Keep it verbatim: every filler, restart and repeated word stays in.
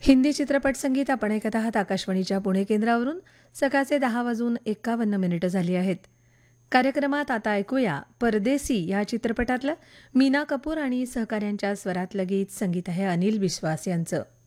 हिंदी चित्रपट संगीत आपण ऐकत आहात आकाशवाणीच्या पुणे केंद्रावरून. सकाळचे दहा वाजून एक्कावन्न मिनिटं झाली आहेत. कार्यक्रमात आता ऐकूया परदेसी या चित्रपटातलं मीना कपूर आणि सहकाऱ्यांच्या स्वरातलं गीत. संगीत आहे अनिल विश्वास यांचं.